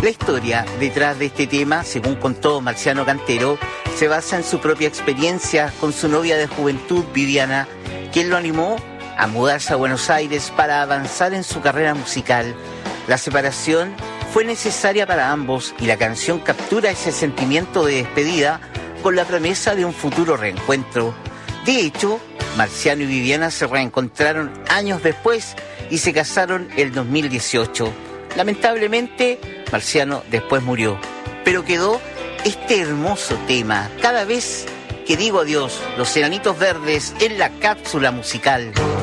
La historia detrás de este tema, según contó Marciano Cantero, se basa en su propia experiencia con su novia de juventud, Viviana, quien lo animó a mudarse a Buenos Aires para avanzar en su carrera musical. La separación fue necesaria para ambos y la canción captura ese sentimiento de despedida con la promesa de un futuro reencuentro. De hecho, Marciano y Viviana se reencontraron años después y se casaron el 2018. Lamentablemente, Marciano después murió, pero quedó este hermoso tema. Cada vez que digo adiós, Los Enanitos Verdes en la cápsula musical.